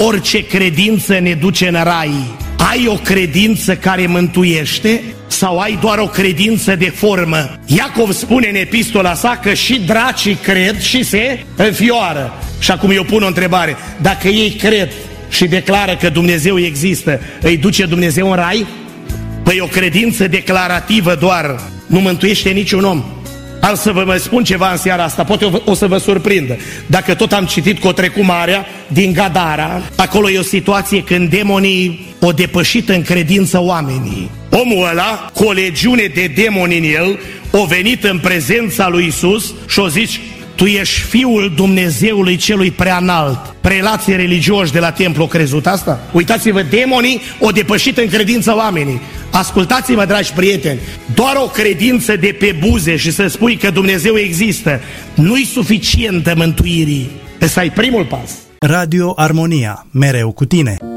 orice credință ne duce în rai. Ai o credință care mântuiește sau ai doar o credință de formă? Iacov spune în epistola sa că și dracii cred și se înfioară. Și acum eu pun o întrebare: dacă ei cred și declară că Dumnezeu există, îi duce Dumnezeu în rai? Păi o credință declarativă doar nu mântuiește niciun om. Am să vă mai spun ceva în seara asta, poate o să vă surprindă. Dacă tot am citit că o trecut marea din Gadara, acolo e o situație când demonii o depășit în credință oamenii. Omul ăla, cu o legiune de demoni în el, o venit în prezența lui Iisus și o zici: tu ești Fiul Dumnezeului celui preanalt. Prelații religioși de la templu au crezut asta? Uitați-vă, demonii o depășit în credință oamenii. Ascultați-mă, dragi prieteni, doar o credință de pe buze și să spui că Dumnezeu există nu-i suficientă mântuirii. Ăsta e primul pas. Radio Armonia, mereu cu tine.